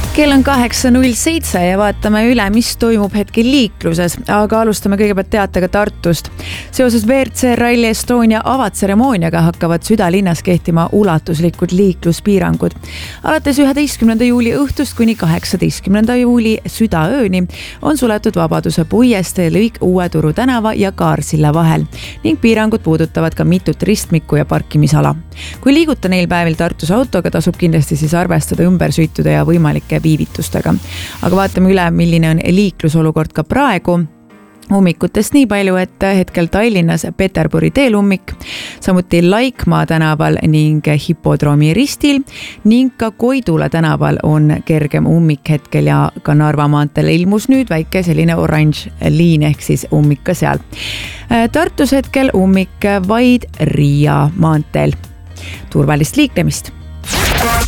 Kell on 8.07 ja vaatame üle, mis toimub hetkel liikluses, aga alustame kõigepealt teatega Tartust. Seoses WRC Rally Estonia avatseremooniaga hakkavad südalinnas kehtima ulatuslikud liikluspiirangud. Alates 11. juuli õhtust kuni 18. juuli südaööni on suletud Vabaduse puiestee lõik Uue Turu tänava ja Kaarsilla vahel ning piirangud puudutavad ka mitut ristmikku ja parkimisala. Kui liiguta neil päevil Tartus autoga, tasub kindlasti siis arvestada ümbersõitude ja võimalike viivitustega. Aga vaatame üle, milline on liiklusolukord ka praegu. Ummikutest nii palju, et hetkel Tallinnas Peterburi teel ummik, samuti Laikmaa tänaval ning Hipodroomi ristil ning ka Koidula tänaval on kergem ummik hetkel ja ka Narva maanteel ilmus nüüd väike selline oranž liin ehk siis ummik ka seal. Tartus hetkel ummik vaid Riia maanteel. Turvalist liiklemist!